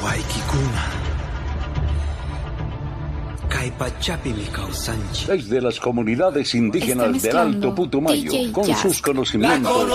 Desde las comunidades indígenas del Alto Putumayo, con sus conocimientos